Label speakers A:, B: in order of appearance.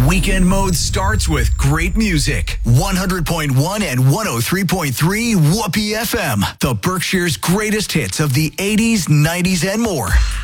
A: Weekend mode starts with great music. 100.1 and 103.3 Whoopee FM. The Berkshire's greatest hits of the 80s, 90s, and more.